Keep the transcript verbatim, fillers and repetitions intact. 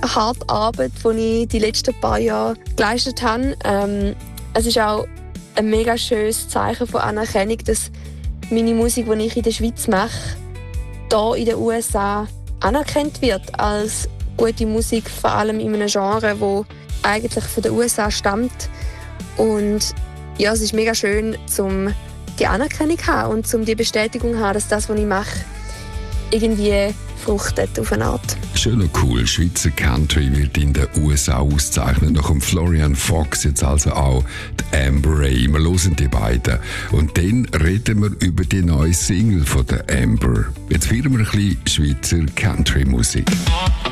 harte Arbeit, die ich die letzten paar Jahre geleistet habe. Ähm, es ist auch ein mega schönes Zeichen von Anerkennung, dass meine Musik, die ich in der Schweiz mache, hier in den U S A anerkannt wird als gute Musik, vor allem in einem Genre, das eigentlich von den U S A stammt. Und ja, es ist mega schön, um die Anerkennung zu haben und um die Bestätigung zu haben, dass das, was ich mache, irgendwie fruchtet auf eine Art. Schön und cool. Schweizer Country wird in den U S A ausgezeichnet. Nach dem Florian Fox jetzt also auch die Amber Ray. Wir hören die beiden. Und dann reden wir über die neue Single von der Amber. Jetzt feiern wir ein bisschen Schweizer Country-Musik.